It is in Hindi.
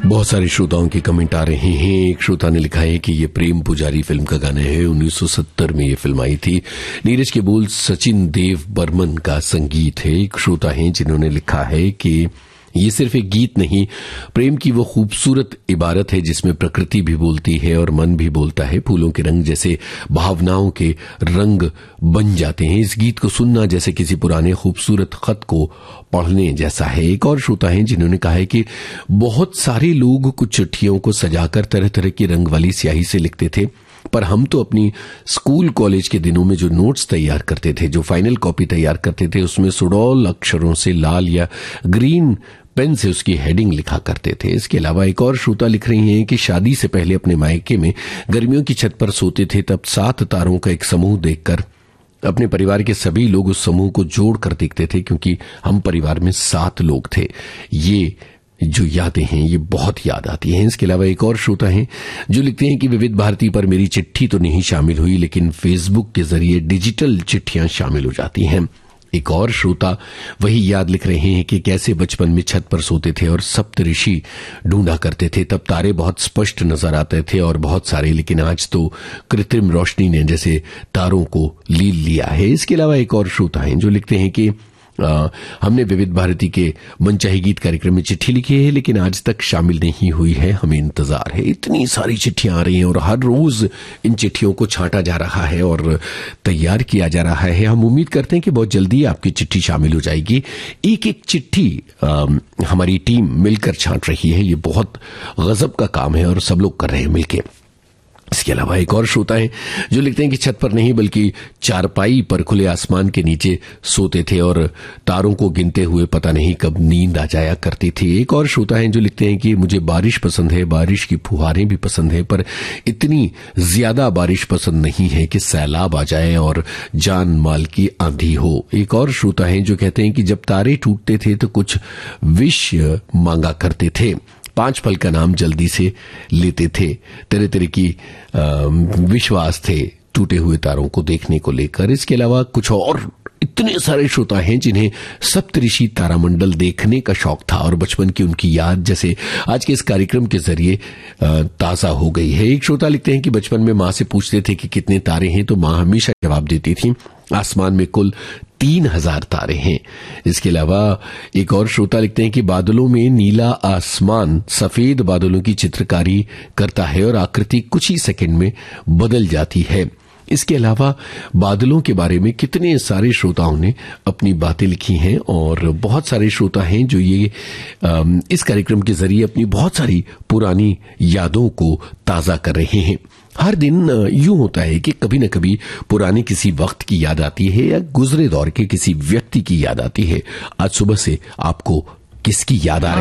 बहुत सारे श्रोताओं के कमेंट आ रहे हैं। एक श्रोता ने लिखा है कि ये प्रेम पुजारी फिल्म का गाना है, 1970 में ये फिल्म आई थी। नीरज के बोल सचिन देव बर्मन का संगीत है। एक श्रोता है जिन्होंने लिखा है कि ये सिर्फ एक गीत नहीं, प्रेम की वो खूबसूरत इबारत है जिसमें प्रकृति भी बोलती है और मन भी बोलता है। फूलों के रंग जैसे भावनाओं के रंग बन जाते हैं। इस गीत को सुनना जैसे किसी पुराने खूबसूरत खत को पढ़ने जैसा है। एक और श्रोता है जिन्होंने कहा है कि बहुत सारे लोग कुछ चिट्ठियों को सजाकर तरह तरह की रंग वाली स्याही से लिखते थे, पर हम तो अपनी स्कूल कॉलेज के दिनों में जो नोट्स तैयार करते थे, जो फाइनल कॉपी तैयार करते थे, उसमें सुडौल अक्षरों से लाल या ग्रीन पेन से उसकी हेडिंग लिखा करते थे। इसके अलावा एक और श्रोता लिख रही हैं कि शादी से पहले अपने मायके में गर्मियों की छत पर सोते थे, तब 7 तारों का एक समूह देखकर अपने परिवार के सभी लोग उस समूह को जोड़कर देखते थे, क्योंकि हम परिवार में 7 लोग थे। ये जो यादें हैं ये बहुत याद आती हैं। इसके अलावा एक और श्रोता हैं जो लिखते हैं कि विविध भारती पर मेरी चिट्ठी तो नहीं शामिल हुई, लेकिन फेसबुक के जरिए डिजिटल चिट्ठियां शामिल हो जाती हैं। एक और श्रोता वही याद लिख रहे हैं कि कैसे बचपन में छत पर सोते थे और सप्तऋषि ढूंढा करते थे, तब तारे बहुत स्पष्ट नजर आते थे और बहुत सारे, लेकिन आज तो कृत्रिम रोशनी ने जैसे तारों को लील लिया है। इसके अलावा एक और श्रोता हैं जो लिखते हैं कि हमने विविध भारती के मनचाही गीत कार्यक्रम में चिट्ठी लिखी है, लेकिन आज तक शामिल नहीं हुई है, हमें इंतजार है। इतनी सारी चिट्ठियां आ रही हैं और हर रोज इन चिट्ठियों को छांटा जा रहा है और तैयार किया जा रहा है। हम उम्मीद करते हैं कि बहुत जल्दी आपकी चिट्ठी शामिल हो जाएगी। एक एक चिट्ठी हमारी टीम मिलकर छांट रही है। ये बहुत गजब का काम है और सब लोग कर रहे हैं मिलकर। इसके अलावा एक और श्रोता है जो लिखते हैं कि छत पर नहीं बल्कि चारपाई पर खुले आसमान के नीचे सोते थे और तारों को गिनते हुए पता नहीं कब नींद आ जाया करती थी। एक और श्रोता है जो लिखते हैं कि मुझे बारिश पसंद है, बारिश की फुहारें भी पसंद है, पर इतनी ज्यादा बारिश पसंद नहीं है कि सैलाब आ जाए और जान माल की आंधी हो। एक और श्रोता है जो कहते हैं कि जब तारे टूटते थे तो कुछ विश मांगा करते थे, 5 फल का नाम जल्दी से लेते थे, तरह तरह की विश्वास थे टूटे हुए तारों को देखने को लेकर। इसके अलावा कुछ और इतने सारे श्रोता हैं जिन्हें सप्तऋषि तारामंडल देखने का शौक था और बचपन की उनकी याद जैसे आज के इस कार्यक्रम के जरिए ताजा हो गई है। एक श्रोता लिखते हैं कि बचपन में माँ से पूछते थे कि कितने तारे हैं, तो माँ हमेशा जवाब देती थी आसमान में कुल 3000 तारे हैं। इसके अलावा एक और श्रोता लिखते हैं कि बादलों में नीला आसमान सफेद बादलों की चित्रकारी करता है और आकृति कुछ ही सेकंड में बदल जाती है। इसके अलावा बादलों के बारे में कितने सारे श्रोताओं ने अपनी बातें लिखी हैं और बहुत सारे श्रोता हैं जो ये इस कार्यक्रम के जरिए अपनी बहुत सारी पुरानी यादों को ताजा कर रहे हैं। हर दिन यूं होता है कि कभी न कभी पुराने किसी वक्त की याद आती है या गुजरे दौर के किसी व्यक्ति की याद आती है। आज सुबह से आपको किसकी याद आ रही है?